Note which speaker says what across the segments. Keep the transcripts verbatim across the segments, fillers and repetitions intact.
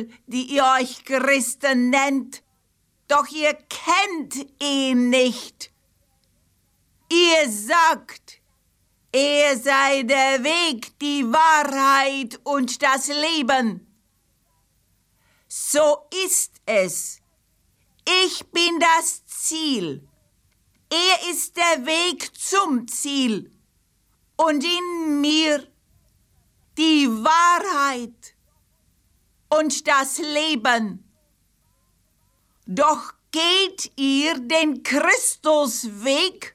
Speaker 1: wohl, die ihr euch Christen nennt, doch ihr kennt ihn nicht. Ihr sagt, er sei der Weg, die Wahrheit und das Leben. So ist es. Ich bin das Ziel. Er ist der Weg zum Ziel. Und in mir die Wahrheit und das Leben. Doch geht ihr den Christusweg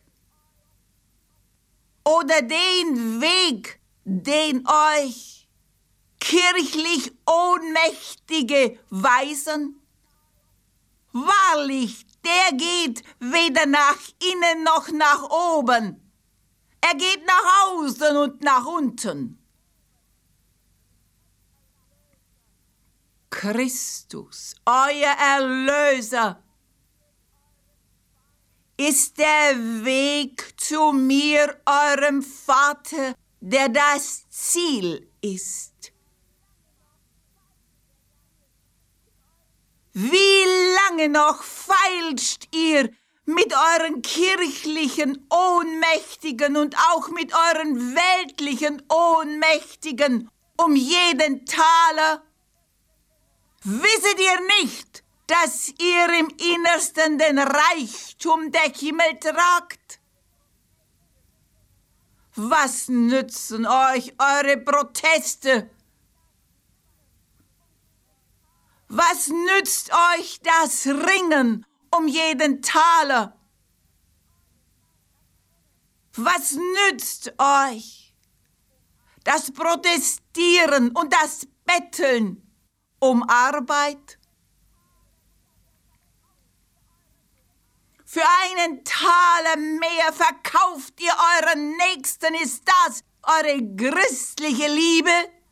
Speaker 1: oder den Weg, den euch kirchlich Ohnmächtige weisen? Wahrlich, der geht weder nach innen noch nach oben. Er geht nach außen und nach unten. Christus, euer Erlöser, ist der Weg zu mir, eurem Vater, der das Ziel ist. Wie lange noch feilscht ihr mit euren kirchlichen Ohnmächtigen und auch mit euren weltlichen Ohnmächtigen um jeden Taler? Wisset ihr nicht, dass ihr im Innersten den Reichtum der Himmel tragt? Was nützen euch eure Proteste? Was nützt euch das Ringen um jeden Taler? Was nützt euch das Protestieren und das Betteln um Arbeit? Für einen Taler mehr verkauft ihr euren Nächsten, ist das eure christliche Liebe?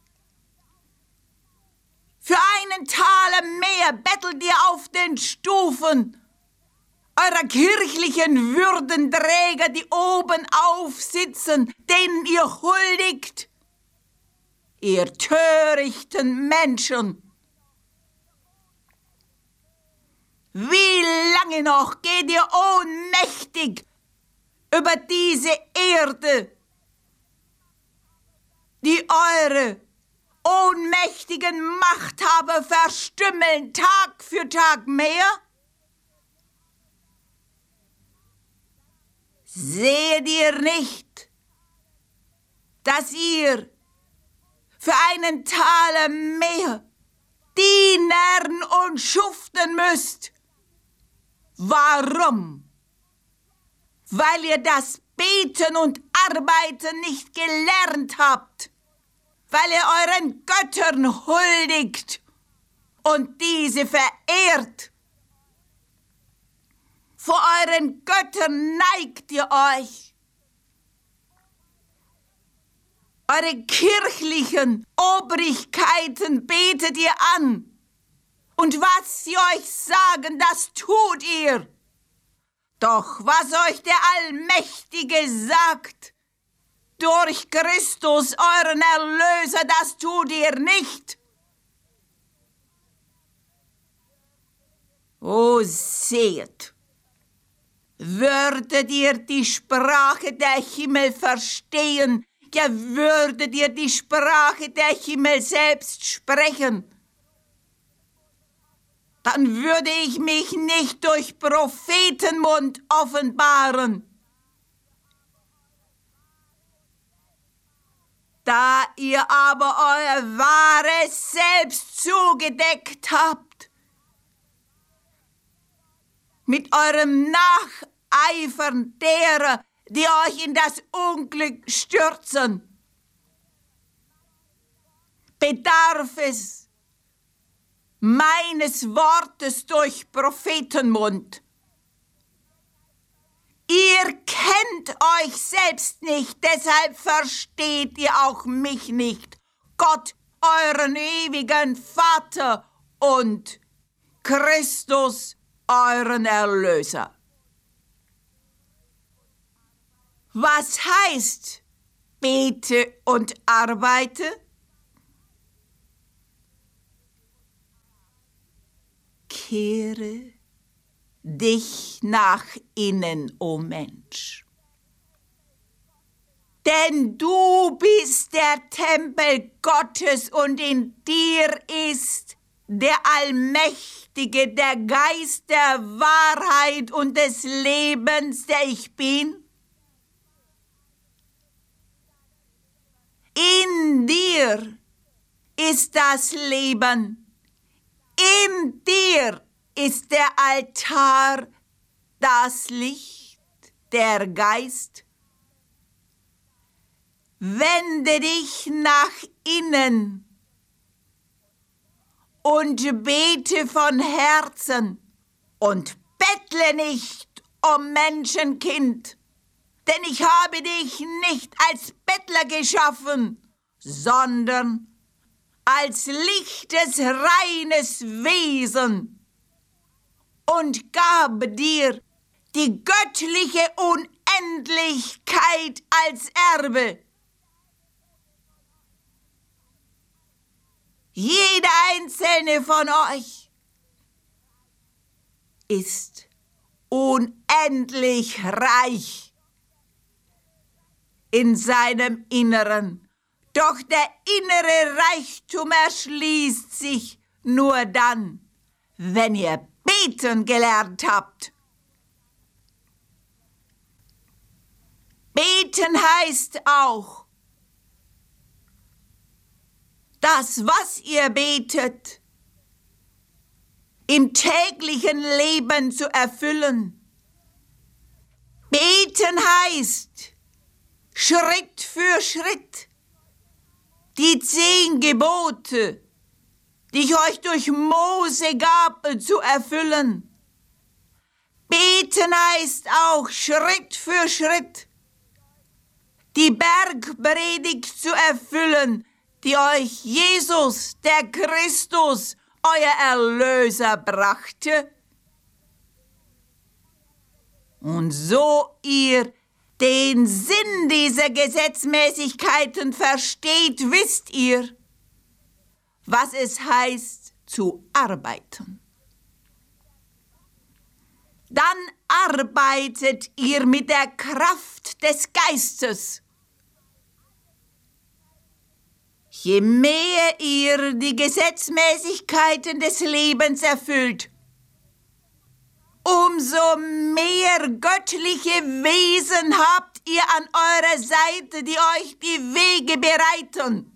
Speaker 1: Für einen Taler mehr bettelt ihr auf den Stufen eurer kirchlichen Würdenträger, die oben aufsitzen, denen ihr huldigt. Ihr törichten Menschen! Wie lange noch geht ihr ohnmächtig über diese Erde, die eure ohnmächtigen Machthaber verstümmeln Tag für Tag mehr? Seht ihr nicht, dass ihr für einen Taler mehr dienen und schuften müsst? Warum? Weil ihr das Beten und Arbeiten nicht gelernt habt, weil ihr euren Göttern huldigt und diese verehrt. Vor euren Göttern neigt ihr euch. Eure kirchlichen Obrigkeiten betet ihr an. Und was sie euch sagen, das tut ihr. Doch was euch der Allmächtige sagt, durch Christus, euren Erlöser, das tut ihr nicht. O seht, würdet ihr die Sprache der Himmel verstehen, ja würdet ihr die Sprache der Himmel selbst sprechen, dann würde ich mich nicht durch Prophetenmund offenbaren. Da ihr aber euer Wahres selbst zugedeckt habt, mit eurem Nacheifern derer, die euch in das Unglück stürzen, bedarf es meines Wortes durch Prophetenmund. Ihr kennt euch selbst nicht, deshalb versteht ihr auch mich nicht, Gott, euren ewigen Vater und Christus, euren Erlöser. Was heißt bete und arbeite? kehre dich nach innen, o Mensch. Denn du bist der Tempel Gottes und in dir ist der Allmächtige, der Geist der Wahrheit und des Lebens, der ich bin. In dir ist das Leben, in dir ist der Altar, das Licht, der Geist. Wende dich nach innen und bete von Herzen und bettle nicht, o Menschenkind, denn ich habe dich nicht als Bettler geschaffen, sondern als lichtes, reines Wesen und gab dir die göttliche Unendlichkeit als Erbe. Jeder einzelne von euch ist unendlich reich in seinem Inneren. Doch der innere Reichtum erschließt sich nur dann, wenn ihr beten gelernt habt. Beten heißt auch, das, was ihr betet, im täglichen Leben zu erfüllen. Beten heißt, Schritt für Schritt, die zehn Gebote, die ich euch durch Mose gab, zu erfüllen. Beten heißt auch, Schritt für Schritt, die Bergpredigt zu erfüllen, die euch Jesus, der Christus, euer Erlöser, brachte. Und so ihr den Sinn dieser Gesetzmäßigkeiten versteht, wisst ihr, was es heißt, zu arbeiten. Dann arbeitet ihr mit der Kraft des Geistes. Je mehr ihr die Gesetzmäßigkeiten des Lebens erfüllt, umso mehr göttliche Wesen habt ihr an eurer Seite, die euch die Wege bereiten.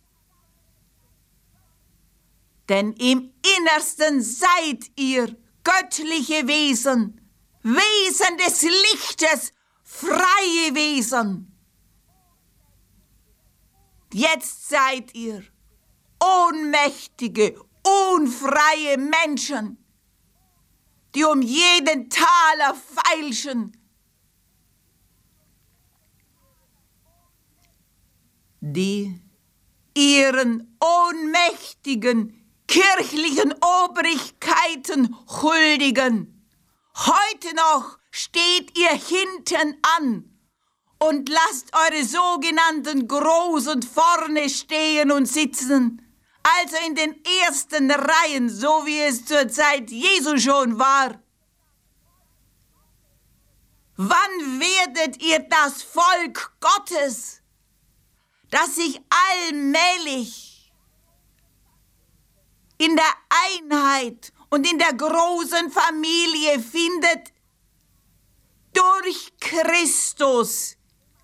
Speaker 1: Denn im Innersten seid ihr göttliche Wesen, Wesen des Lichtes, freie Wesen. Jetzt seid ihr ohnmächtige, unfreie Menschen, die um jeden Taler feilschen, die ihren ohnmächtigen kirchlichen Obrigkeiten huldigen. Heute noch steht ihr hinten an und lasst eure sogenannten Großen vorne stehen und sitzen, also in den ersten Reihen, so wie es zur Zeit Jesu schon war. Wann werdet ihr das Volk Gottes, das sich allmählich in der Einheit und in der großen Familie findet, durch Christus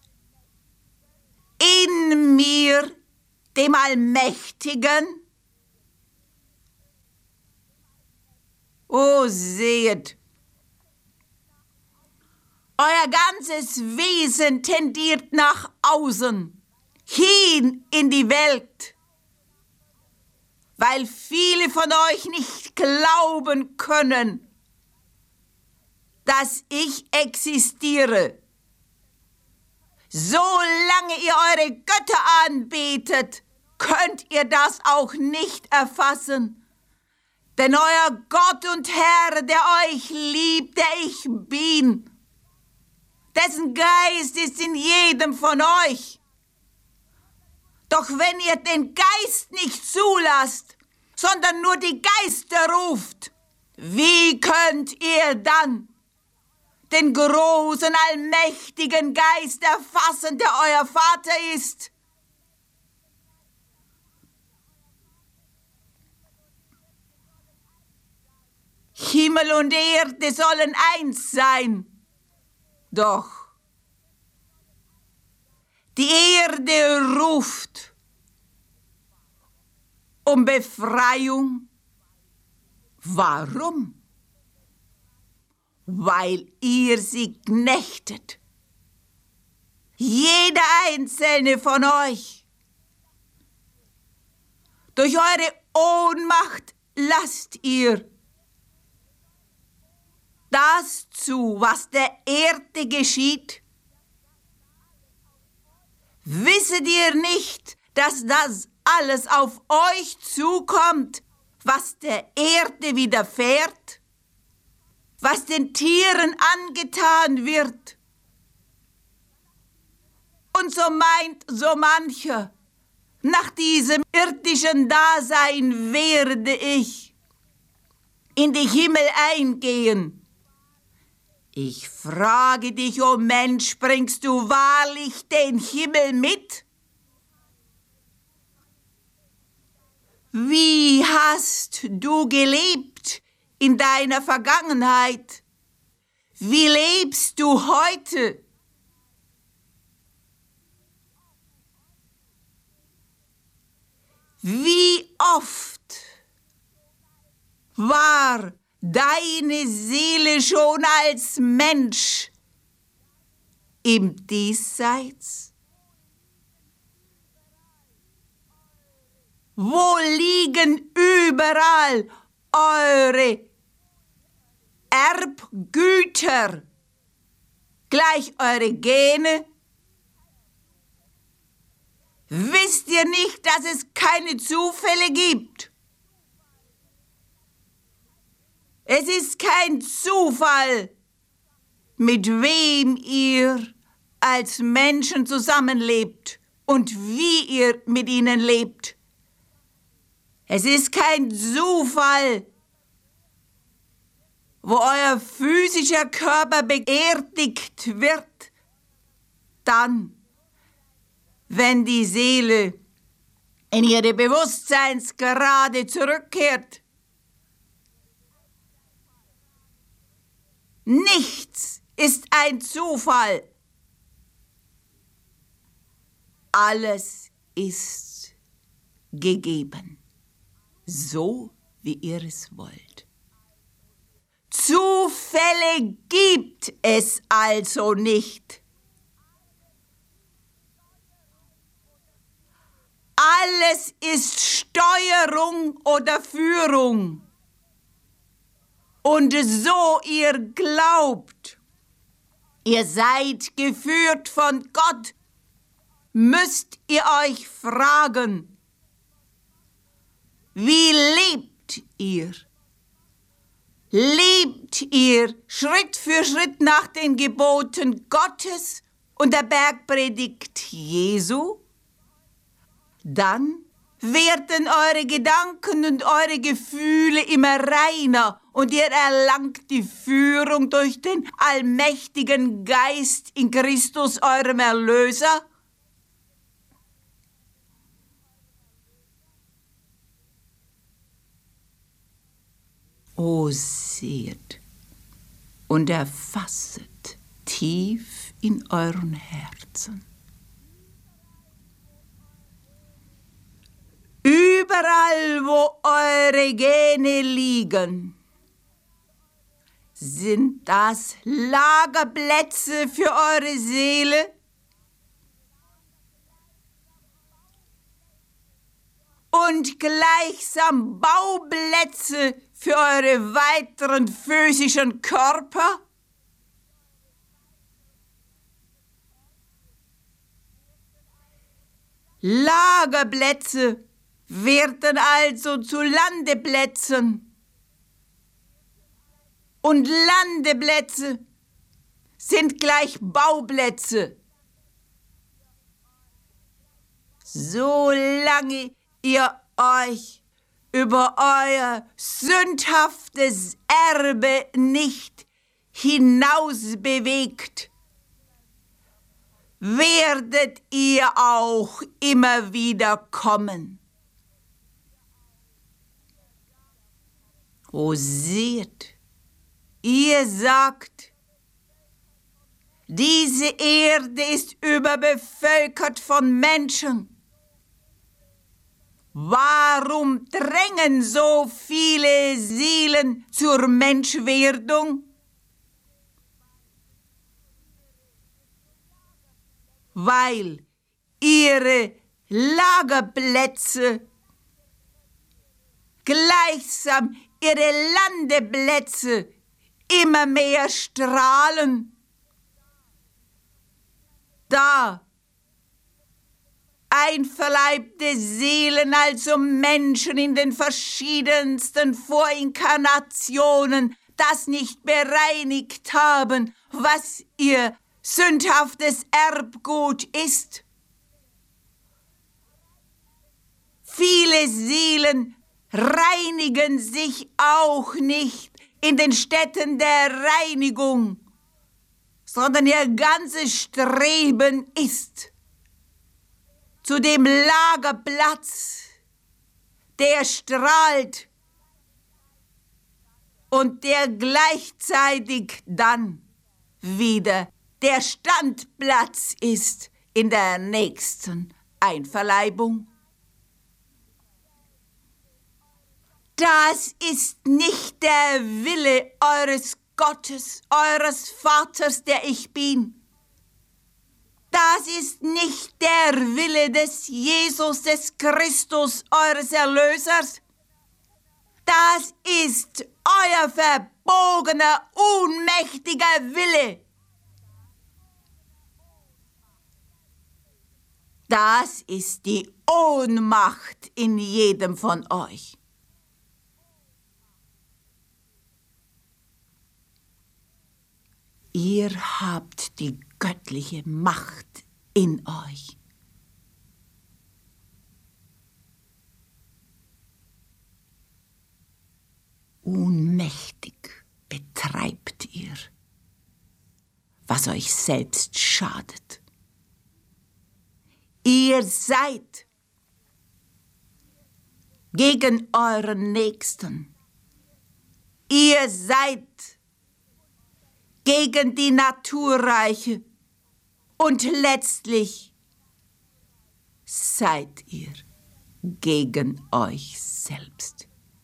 Speaker 1: in mir, dem Allmächtigen? O seht, euer ganzes Wesen tendiert nach außen, hin in die Welt, weil viele von euch nicht glauben können, dass ich existiere. Solange ihr eure Götter anbetet, könnt ihr das auch nicht erfassen. Denn euer Gott und Herr, der euch liebt, der ich bin, dessen Geist ist in jedem von euch. Doch wenn ihr den Geist nicht zulasst, sondern nur die Geister ruft, wie könnt ihr dann den großen, allmächtigen Geist erfassen, der euer Vater ist? Himmel und Erde sollen eins sein, doch die Erde ruft um Befreiung. Warum? Weil ihr sie knechtet. Jeder einzelne von euch. Durch eure Ohnmacht lasst ihr das zu, was der Erde geschieht. Wisset ihr nicht, dass das alles auf euch zukommt, was der Erde widerfährt, was den Tieren angetan wird? Und so meint so mancher, nach diesem irdischen Dasein werde ich in die Himmel eingehen. Ich frage dich, o Mensch, bringst du wahrlich den Himmel mit? Wie hast du gelebt in deiner Vergangenheit? Wie lebst du heute? Wie oft war deine Seele schon als Mensch im Diesseits? Wo liegen überall eure Erbgüter, gleich eure Gene? Wisst ihr nicht, dass es keine Zufälle gibt? Es ist kein Zufall, mit wem ihr als Menschen zusammenlebt und wie ihr mit ihnen lebt. Es ist kein Zufall, wo euer physischer Körper beerdigt wird, dann, wenn die Seele in ihre Bewusstseinsgrade zurückkehrt. Nichts ist ein Zufall. Alles ist gegeben, so wie ihr es wollt. Zufälle gibt es also nicht. Alles ist Steuerung oder Führung. Und so ihr glaubt, ihr seid geführt von Gott, müsst ihr euch fragen, wie lebt ihr? Lebt ihr Schritt für Schritt nach den Geboten Gottes und der Bergpredigt Jesu? Dann werden eure Gedanken und eure Gefühle immer reiner und ihr erlangt die Führung durch den allmächtigen Geist in Christus, eurem Erlöser. O seht und erfasset tief in euren Herzen. Überall, wo eure Gene liegen, sind das Lagerplätze für eure Seele? Und gleichsam Bauplätze für eure weiteren physischen Körper? Lagerplätze werden also zu Landeplätzen. Und Landeplätze sind gleich Bauplätze. Solange ihr euch über euer sündhaftes Erbe nicht hinausbewegt, werdet ihr auch immer wieder kommen. O seht, ihr sagt, diese Erde ist überbevölkert von Menschen. Warum drängen so viele Seelen zur Menschwerdung? Weil ihre Lagerplätze gleichsam ihre Landeplätze immer mehr strahlen. Da einverleibte Seelen, also Menschen in den verschiedensten Vorinkarnationen, das nicht bereinigt haben, was ihr sündhaftes Erbgut ist. Viele Seelen reinigen sich auch nicht in den Stätten der Reinigung, sondern ihr ganzes Streben ist zu dem Lagerplatz, der strahlt und der gleichzeitig dann wieder der Standplatz ist in der nächsten Einverleibung. Das ist nicht der Wille eures Gottes, eures Vaters, der ich bin. Das ist nicht der Wille des Jesus, des Christus, eures Erlösers. Das ist euer verbogener, unmächtiger Wille. Das ist die Ohnmacht in jedem von euch. Ihr habt die göttliche Macht in euch. Unmächtig betreibt ihr, was euch selbst schadet. Ihr seid gegen euren Nächsten. Ihr seid gegen die Naturreiche und letztlich seid ihr gegen euch selbst.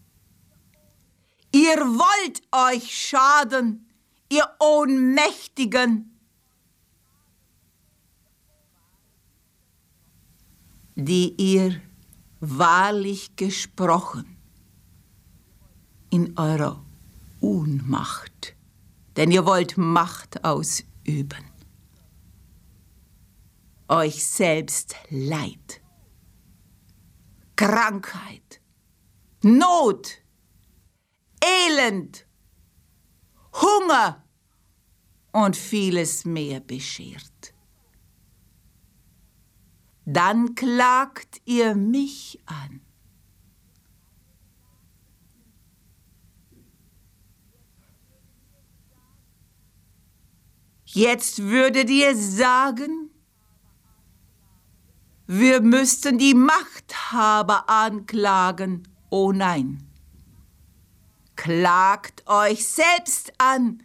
Speaker 1: Ihr wollt euch schaden, ihr Ohnmächtigen, die ihr wahrlich gesprochen in eurer Ohnmacht, denn ihr wollt Macht ausüben, euch selbst Leid, Krankheit, Not, Elend, Hunger und vieles mehr beschert. Dann klagt ihr mich an. Jetzt würdet ihr sagen, wir müssten die Machthaber anklagen. Oh nein. Klagt euch selbst an,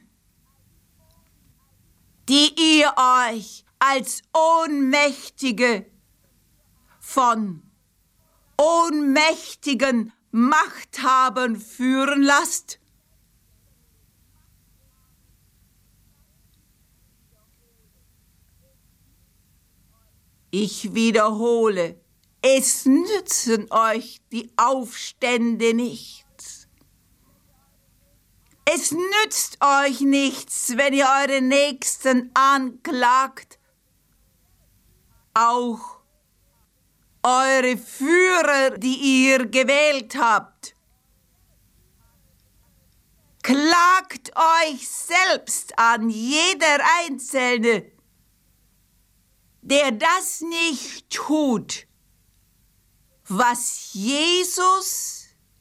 Speaker 1: die ihr euch als Ohnmächtige von ohnmächtigen Machthabern führen lasst. Ich wiederhole, es nützen euch die Aufstände nichts. Es nützt euch nichts, wenn ihr eure Nächsten anklagt. Auch eure Führer, die ihr gewählt habt. Klagt euch selbst an, jeder Einzelne, der das nicht tut, was Jesus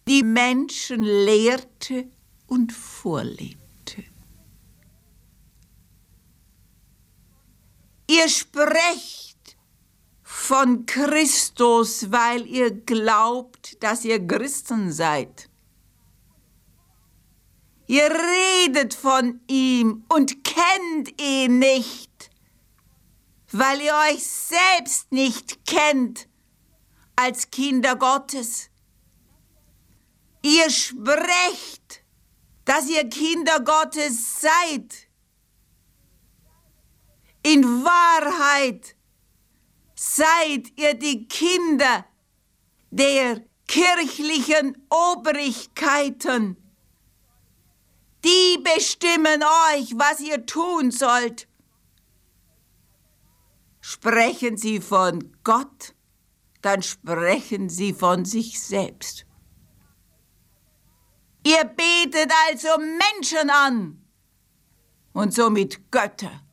Speaker 1: die Menschen lehrte und vorlebte. Ihr sprecht von Christus, weil ihr glaubt, dass ihr Christen seid. Ihr redet von ihm und kennt ihn nicht, weil ihr euch selbst nicht kennt als Kinder Gottes. Ihr sprecht, dass ihr Kinder Gottes seid. In Wahrheit seid ihr die Kinder der kirchlichen Obrigkeiten. Die bestimmen euch, was ihr tun sollt. Sprechen sie von Gott, dann sprechen sie von sich selbst. Ihr betet also Menschen an und somit Götter.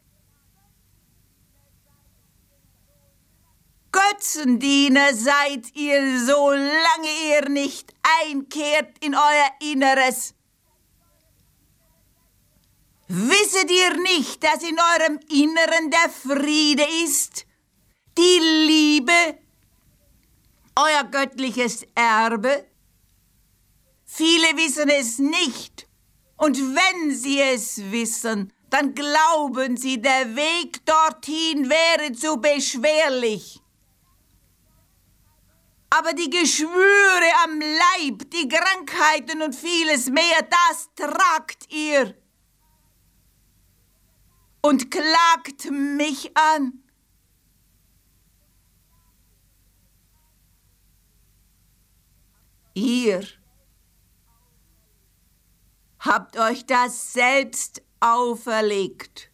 Speaker 1: Götzendiener seid ihr, solange ihr nicht einkehrt in euer Inneres. Wisset ihr nicht, dass in eurem Inneren der Friede ist, die Liebe, euer göttliches Erbe? Viele wissen es nicht, und wenn sie es wissen, dann glauben sie, der Weg dorthin wäre zu beschwerlich. Aber die Geschwüre am Leib, die Krankheiten und vieles mehr, das tragt ihr. Und klagt mich an. Ihr habt euch das selbst auferlegt.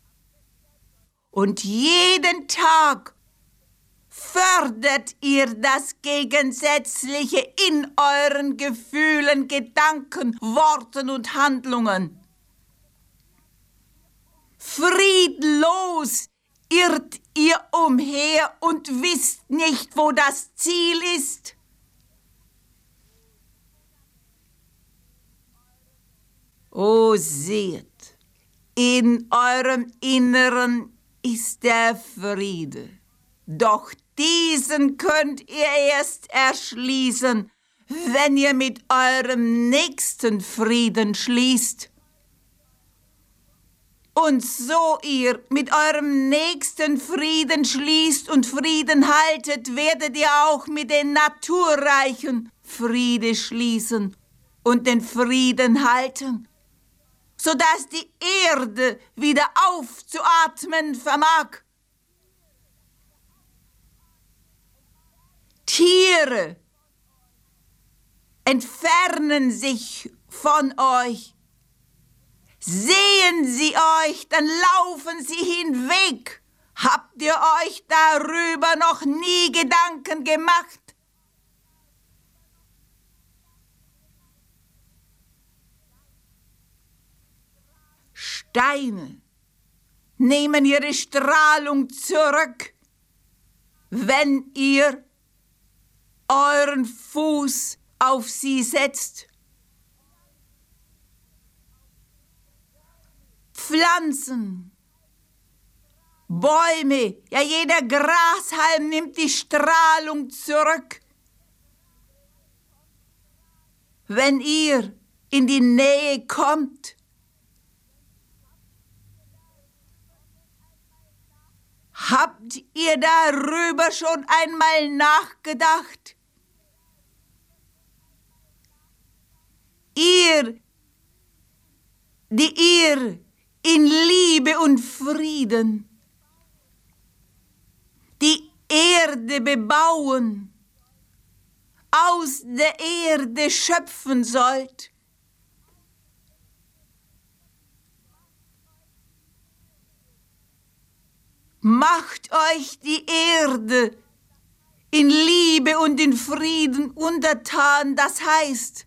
Speaker 1: Und jeden Tag fördert ihr das Gegensätzliche in euren Gefühlen, Gedanken, Worten und Handlungen. Friedlos irrt ihr umher und wisst nicht, wo das Ziel ist. O seht, in eurem Inneren ist der Friede. Doch diesen könnt ihr erst erschließen, wenn ihr mit eurem Nächsten Frieden schließt. Und so ihr mit eurem Nächsten Frieden schließt und Frieden haltet, werdet ihr auch mit den Naturreichen Friede schließen und den Frieden halten, sodass die Erde wieder aufzuatmen vermag. Tiere entfernen sich von euch. Sehen sie euch, dann laufen sie hinweg. Habt ihr euch darüber noch nie Gedanken gemacht? Steine nehmen ihre Strahlung zurück, wenn ihr euren Fuß auf sie setzt. Pflanzen, Bäume, ja jeder Grashalm nimmt die Strahlung zurück. Wenn ihr in die Nähe kommt, habt ihr darüber schon einmal nachgedacht? Ihr, die ihr in Liebe und Frieden die Erde bebauen, aus der Erde schöpfen sollt. Macht euch die Erde in Liebe und in Frieden untertan, das heißt,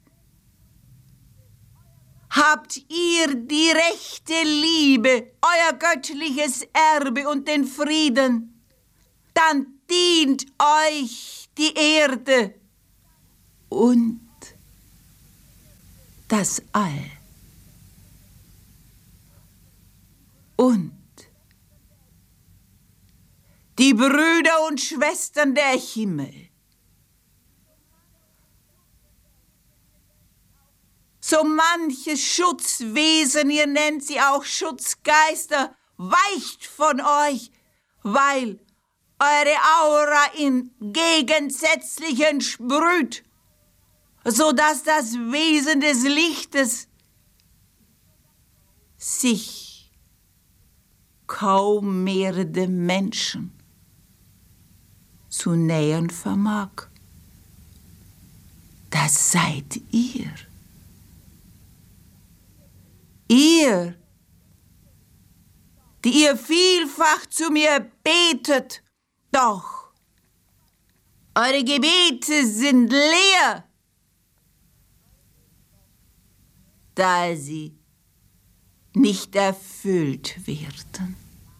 Speaker 1: habt ihr die rechte Liebe, euer göttliches Erbe und den Frieden, dann dient euch die Erde und das All. Und die Brüder und Schwestern der Himmel, so manches Schutzwesen, ihr nennt sie auch Schutzgeister, weicht von euch, weil eure Aura in Gegensätzlichen sprüht, so dass das Wesen des Lichtes sich kaum mehr dem Menschen zu nähern vermag. Das seid ihr. Ihr, die ihr vielfach zu mir betet, doch eure Gebete sind leer, da sie nicht erfüllt werden.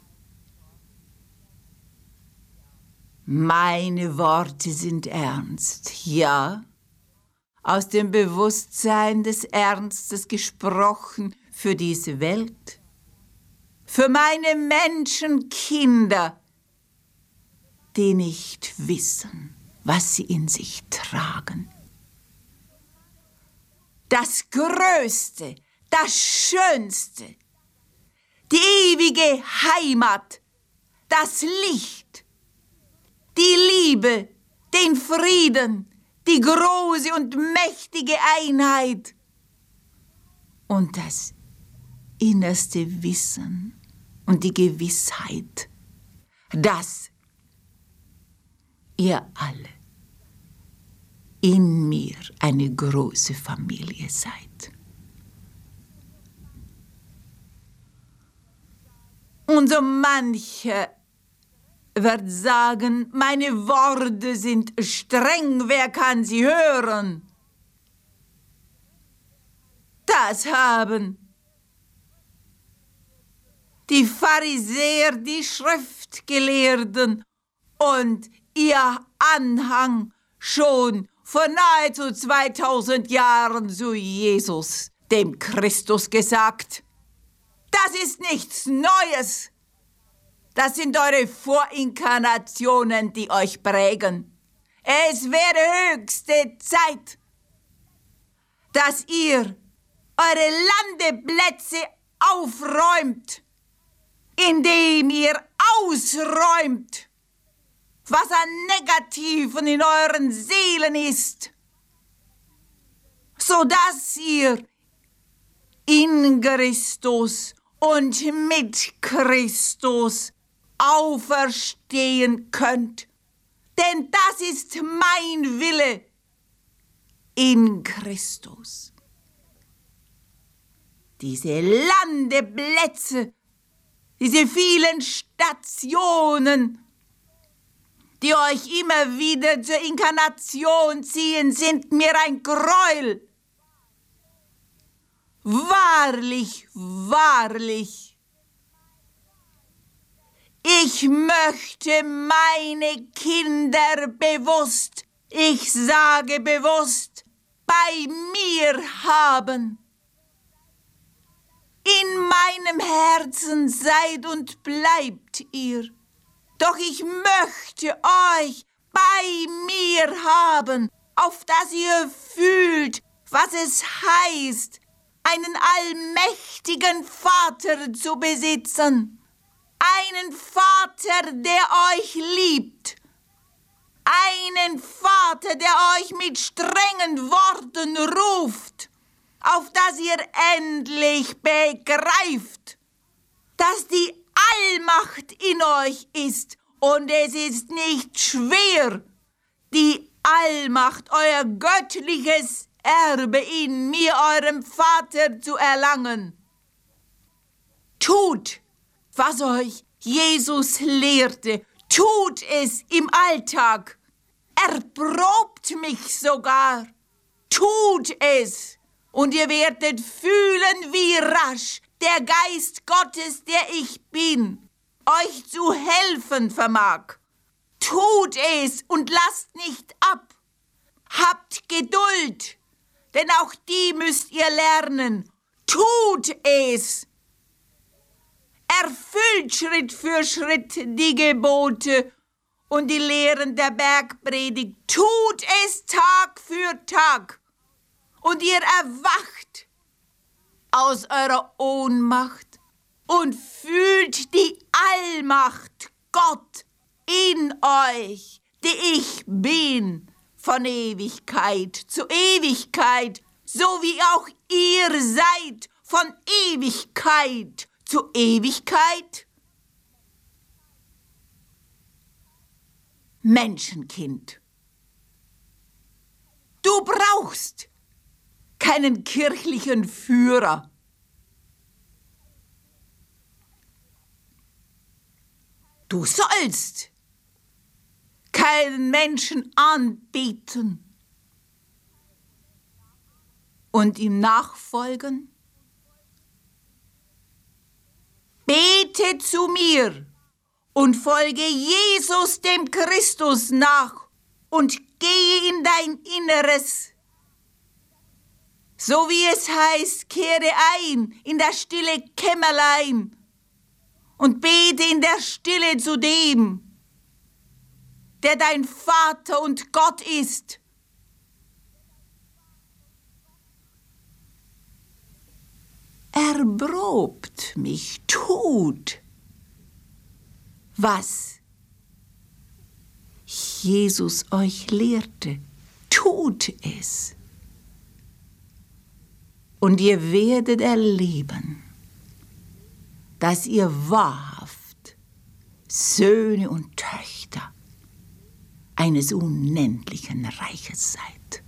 Speaker 1: Meine Worte sind ernst, ja, aus dem Bewusstsein des Ernstes gesprochen für diese Welt, für meine Menschenkinder, die nicht wissen, was sie in sich tragen. Das Größte, das Schönste, die ewige Heimat, das Licht, die Liebe, den Frieden, die große und mächtige Einheit und das innerste Wissen und die Gewissheit, dass ihr alle in mir eine große Familie seid. Und so mancher wird sagen, meine Worte sind streng, wer kann sie hören? Das haben die Pharisäer, die Schriftgelehrten und ihr Anhang schon vor nahezu zweitausend Jahren zu Jesus, dem Christus, gesagt. Das ist nichts Neues. Das sind eure Vorinkarnationen, die euch prägen. Es wäre höchste Zeit, dass ihr eure Landeplätze aufräumt, indem ihr ausräumt, was an Negativen in euren Seelen ist, so dass ihr in Christus und mit Christus auferstehen könnt. Denn das ist mein Wille in Christus. Diese Landeplätze, diese vielen Stationen, die euch immer wieder zur Inkarnation ziehen, sind mir ein Gräuel. Wahrlich, wahrlich, ich möchte meine Kinder bewusst, ich sage bewusst, bei mir haben. In meinem Herzen seid und bleibt ihr. Doch ich möchte euch bei mir haben, auf dass ihr fühlt, was es heißt, einen allmächtigen Vater zu besitzen. Einen Vater, der euch liebt. Einen Vater, der euch mit strengen Worten ruft, auf dass ihr endlich begreift, dass die Allmacht in euch ist und es ist nicht schwer, die Allmacht, euer göttliches Erbe in mir, eurem Vater, zu erlangen. Tut, was euch Jesus lehrte, tut es im Alltag, erprobt mich sogar, tut es, und ihr werdet fühlen, wie rasch der Geist Gottes, der ich bin, euch zu helfen vermag. Tut es und lasst nicht ab. Habt Geduld, denn auch die müsst ihr lernen. Tut es! Erfüllt Schritt für Schritt die Gebote und die Lehren der Bergpredigt. Tut es Tag für Tag und ihr erwacht aus eurer Ohnmacht und fühlt die Allmacht Gott in euch, die ich bin, von Ewigkeit zu Ewigkeit, so wie auch ihr seid von Ewigkeit zu Ewigkeit. Menschenkind, du brauchst keinen kirchlichen Führer. Du sollst keinen Menschen anbeten und ihm nachfolgen. Bete zu mir und folge Jesus dem Christus nach und gehe in dein Inneres. So wie es heißt, kehre ein in das stille Kämmerlein und bete in der Stille zu dem, der dein Vater und Gott ist. Erprobt mich, tut, was Jesus euch lehrte. Tut es. Und ihr werdet erleben, dass ihr wahrhaft Söhne und Töchter eines unendlichen Reiches seid.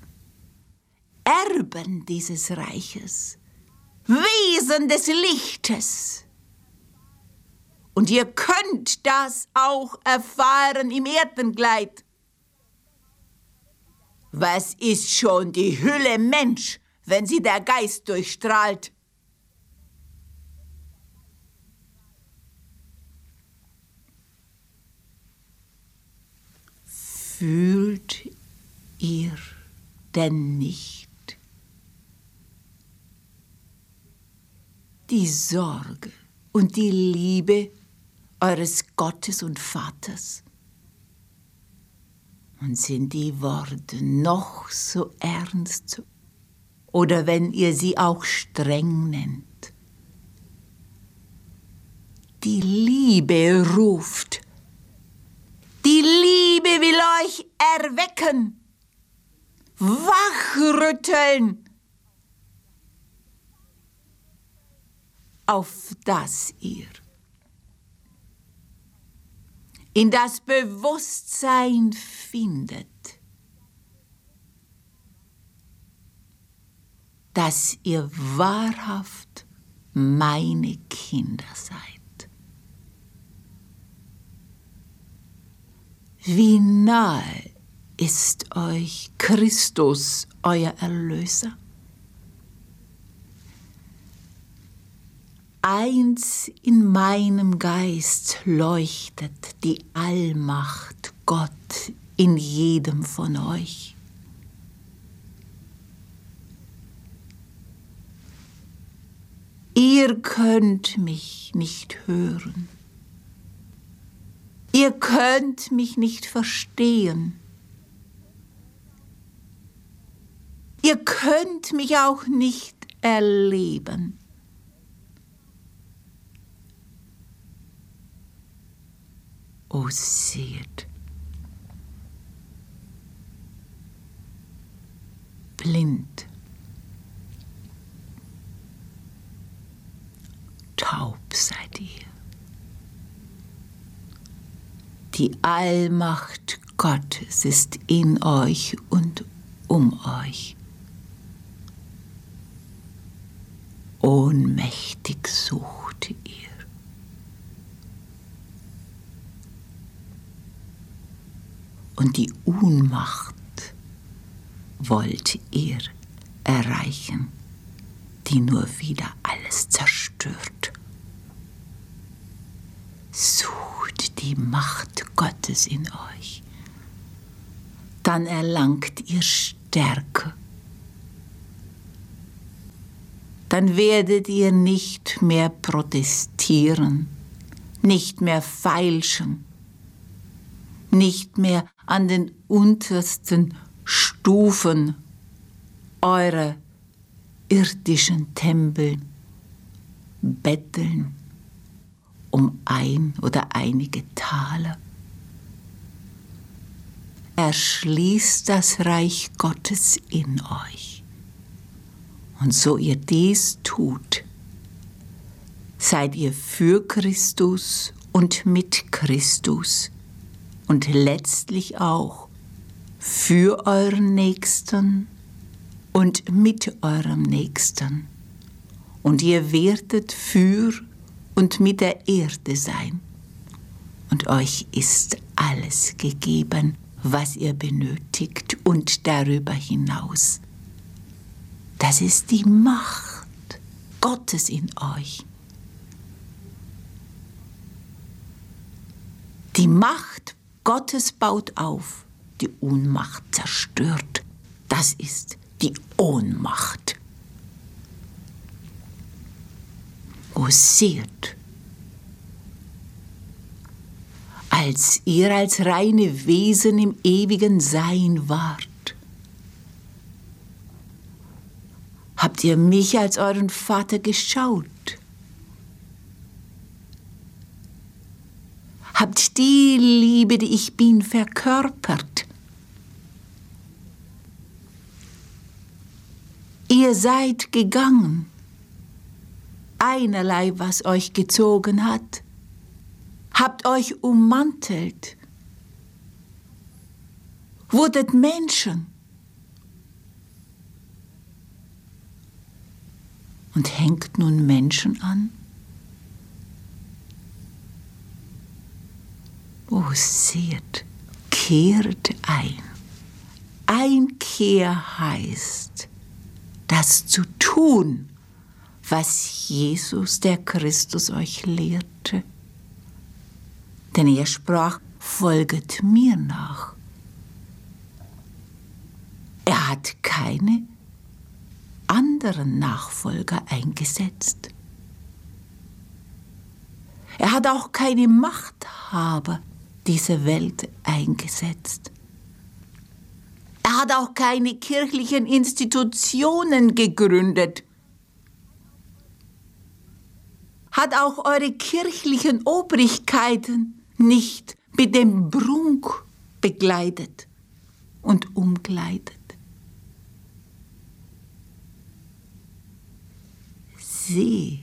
Speaker 1: Erben dieses Reiches, Wesen des Lichtes. Und ihr könnt das auch erfahren im Erdenkleid. Was ist schon die Hülle Mensch, wenn sie der Geist durchstrahlt? Fühlt ihr denn nicht die Sorge und die Liebe eures Gottes und Vaters? Und sind die Worte noch so ernst, oder wenn ihr sie auch streng nennt? Die Liebe ruft. Die Liebe will euch erwecken, wachrütteln, auf dass ihr in das Bewusstsein findet, dass ihr wahrhaft meine Kinder seid. Wie nahe ist euch Christus, euer Erlöser? Eins in meinem Geist leuchtet die Allmacht Gott in jedem von euch. Ihr könnt mich nicht hören. Ihr könnt mich nicht verstehen. Ihr könnt mich auch nicht erleben. O seht, blind, taub seid ihr. Die Allmacht Gottes ist in euch und um euch. Ohnmächtig sucht ihr. Und die Ohnmacht wollt ihr erreichen, die nur wieder alles zerstört. Sucht die Macht Gottes in euch, dann erlangt ihr Stärke dann werdet ihr nicht mehr protestieren, nicht mehr feilschen, nicht mehr an den untersten Stufen eurer irdischen Tempel betteln um ein oder einige Taler. Erschließt das Reich Gottes in euch. Und so ihr dies tut, seid ihr für Christus und mit Christus und letztlich auch für euren Nächsten und mit eurem Nächsten. Und ihr werdet für und mit der Erde sein. Und euch ist alles gegeben, was ihr benötigt und darüber hinaus. Das ist die Macht Gottes in euch. Die Macht Gottes baut auf, die Ohnmacht zerstört. Das ist die Ohnmacht. O seht, als ihr als reine Wesen im ewigen Sein wart, habt ihr mich als euren Vater geschaut, habt die Liebe, die ich bin, verkörpert. Ihr seid gegangen, einerlei, was euch gezogen hat, habt euch ummantelt, wurdet Menschen und hängt nun Menschen an? O seht, kehrt ein. Einkehr heißt, das zu tun, was Jesus, der Christus, euch lehrte. Denn er sprach, folget mir nach. Er hat keine anderen Nachfolger eingesetzt. Er hat auch keine Machthaber dieser Welt eingesetzt. Er hat auch keine kirchlichen Institutionen gegründet. Hat auch eure kirchlichen Obrigkeiten nicht mit dem Prunk begleitet und umkleidet. Sie,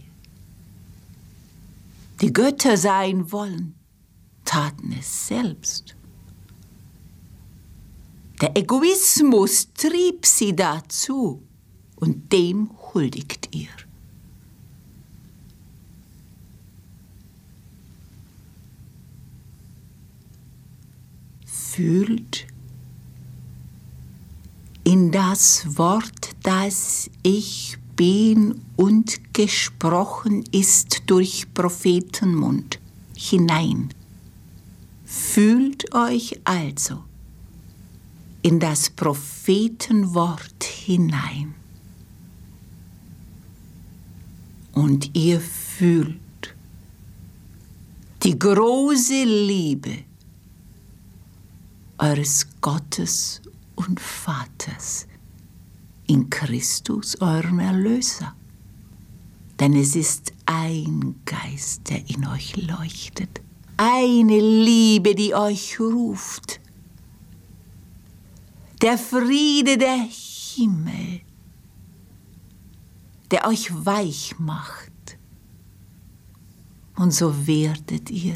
Speaker 1: die Götter sein wollen, taten es selbst. Der Egoismus trieb sie dazu und dem huldigt ihr. Fühlt in das Wort, das ich bin und gesprochen ist durch Prophetenmund hinein. Fühlt euch also in das Prophetenwort hinein. Und ihr fühlt die große Liebe eures Gottes und Vaters in Christus, eurem Erlöser. Denn es ist ein Geist, der in euch leuchtet, eine Liebe, die euch ruft, der Friede der Himmel, der euch weich macht. Und so werdet ihr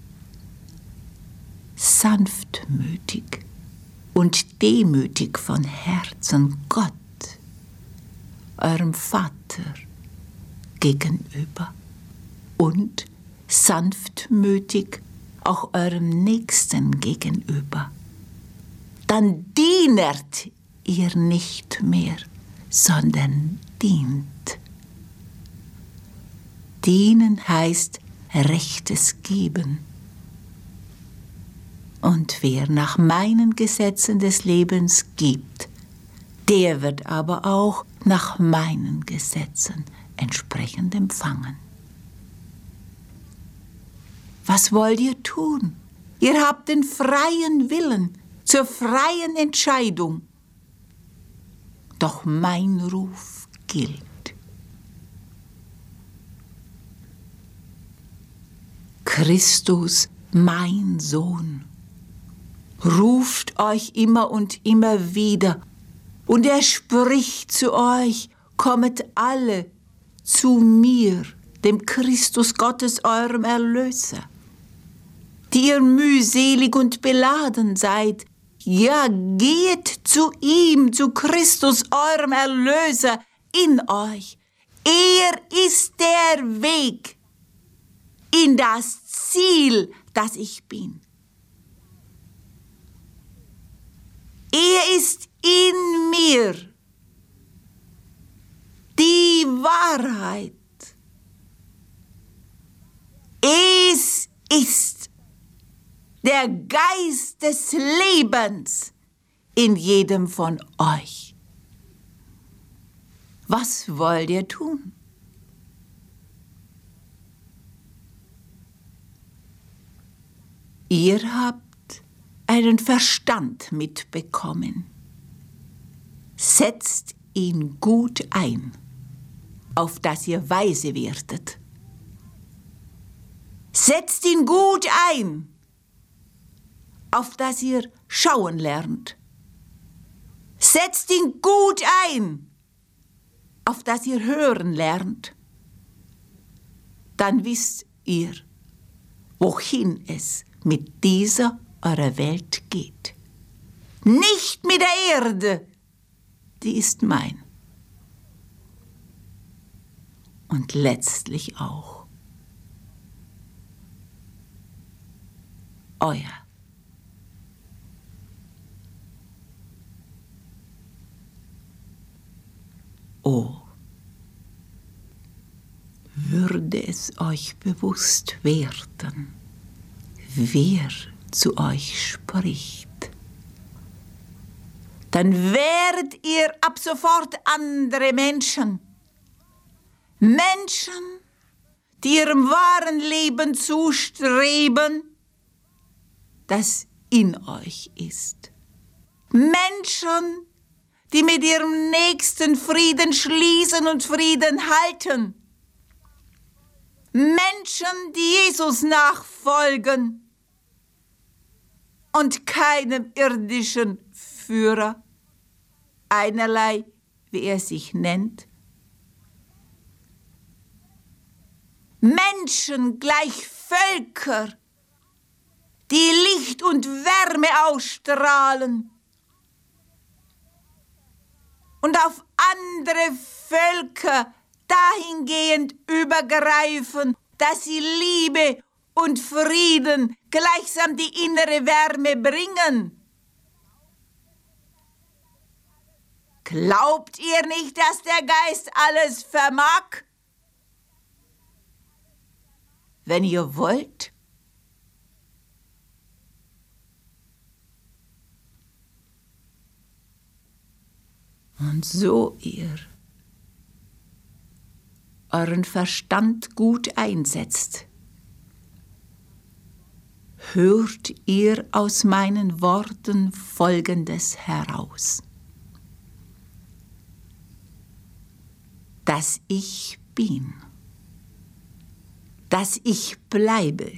Speaker 1: sanftmütig und demütig von Herzen Gott, eurem Vater, gegenüber und sanftmütig auch eurem Nächsten gegenüber. Dann dienert ihr nicht mehr, sondern dient. Dienen heißt Rechtes geben. Und wer nach meinen Gesetzen des Lebens gibt, der wird aber auch nach meinen Gesetzen entsprechend empfangen. Was wollt ihr tun? Ihr habt den freien Willen zur freien Entscheidung. Doch mein Ruf gilt. Christus, mein Sohn, ruft euch immer und immer wieder, und er spricht zu euch: Kommet alle zu mir, dem Christus Gottes, eurem Erlöser, die ihr mühselig und beladen seid. Ja, geht zu ihm, zu Christus, eurem Erlöser, in euch. Er ist der Weg in das Ziel, das ich bin. Er ist in mir die Wahrheit. Es ist der Geist des Lebens in jedem von euch. Was wollt ihr tun? Ihr habt einen Verstand mitbekommen. Setzt ihn gut ein, auf dass ihr weise werdet. Setzt ihn gut ein, auf dass ihr schauen lernt. Setzt ihn gut ein, auf dass ihr hören lernt. Dann wisst ihr, wohin es mit dieser eurer Welt geht. Nicht mit der Erde, die ist mein. Und letztlich auch euer. Oh, würde es euch bewusst werden, wer zu euch spricht, dann werdet ihr ab sofort andere Menschen, Menschen, die ihrem wahren Leben zustreben, das in euch ist. Menschen, die mit ihrem Nächsten Frieden schließen und Frieden halten. Menschen, die Jesus nachfolgen und keinem irdischen Führer, einerlei, wie er sich nennt. Menschen gleich Völker, die Licht und Wärme ausstrahlen und auf andere Völker dahingehend übergreifen, dass sie Liebe und Frieden, gleichsam die innere Wärme bringen. Glaubt ihr nicht, dass der Geist alles vermag? Wenn ihr wollt. Und so ihr euren Verstand gut einsetzt, hört ihr aus meinen Worten Folgendes heraus: Dass ich bin, dass ich bleibe,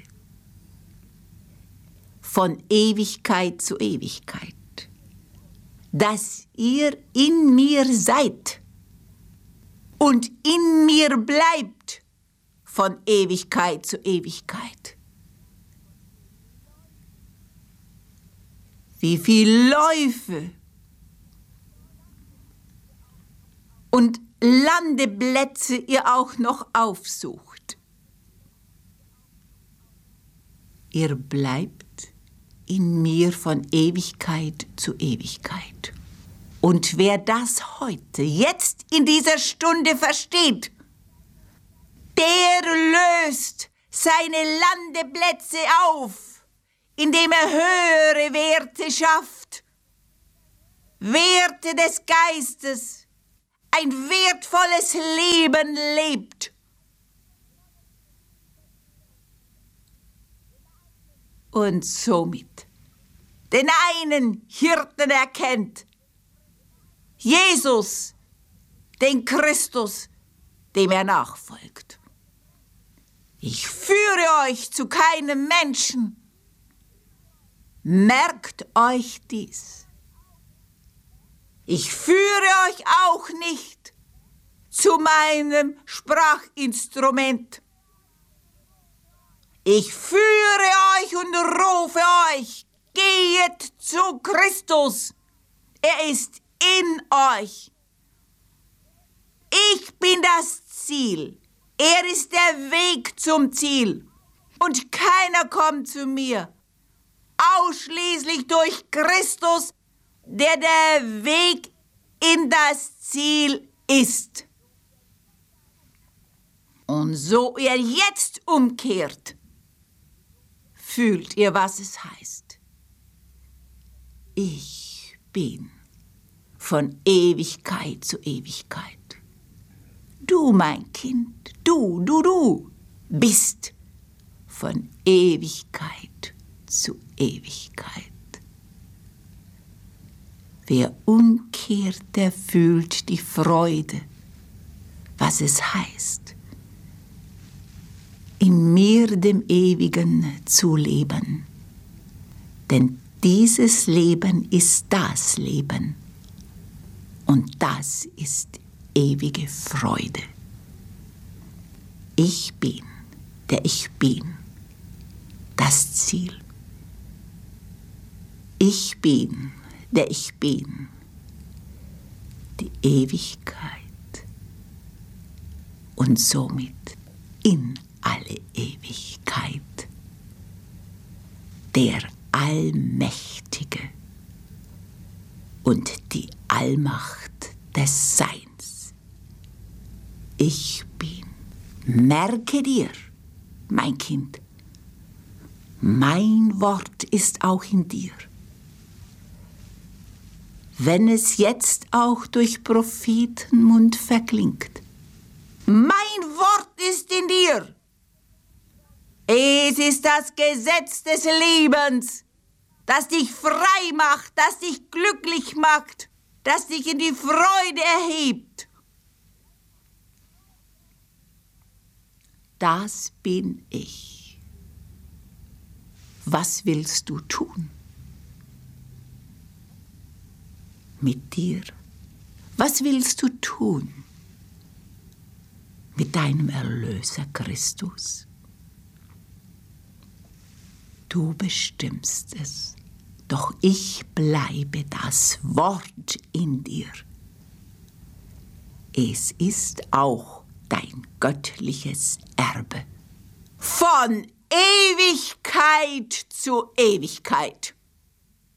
Speaker 1: von Ewigkeit zu Ewigkeit, dass ihr in mir seid und in mir bleibt von Ewigkeit zu Ewigkeit. Wie viel Läufe und Landeplätze ihr auch noch aufsucht. Ihr bleibt in mir von Ewigkeit zu Ewigkeit. Und wer das heute, jetzt in dieser Stunde versteht, der löst seine Landeplätze auf, indem er höhere Werte schafft. Werte des Geistes, ein wertvolles Leben lebt. Und somit den einen Hirten erkennt, Jesus, den Christus, dem er nachfolgt. Ich führe euch zu keinem Menschen. Merkt euch dies. Ich führe euch auch nicht zu meinem Sprachinstrument. Ich führe euch und rufe euch, gehet zu Christus. Er ist in euch. Ich bin das Ziel. Er ist der Weg zum Ziel. Und keiner kommt zu mir. Ausschließlich durch Christus, der der Weg in das Ziel ist. Und so ihr jetzt umkehrt, fühlt ihr, was es heißt. Ich bin von Ewigkeit zu Ewigkeit. Du, mein Kind, du, du, du bist von Ewigkeit zu Ewigkeit. Wer umkehrt, der fühlt die Freude, was es heißt, in mir, dem Ewigen, zu leben. Denn dieses Leben ist das Leben und das ist ewige Freude. Ich bin, der ich bin, das Ziel. Ich bin, der ich bin, die Ewigkeit und somit in alle Ewigkeit. Der Allmächtige und die Allmacht des Seins. Ich bin. Merke dir, mein Kind, mein Wort ist auch in dir. Wenn es jetzt auch durch Prophetenmund verklingt. Mein Wort ist in dir. Es ist das Gesetz des Lebens, das dich frei macht, das dich glücklich macht, das dich in die Freude erhebt. Das bin ich. Was willst du tun? Mit dir? Was willst du tun mit deinem Erlöser Christus? Du bestimmst es, doch ich bleibe das Wort in dir. Es ist auch dein göttliches Erbe. Von Ewigkeit zu Ewigkeit.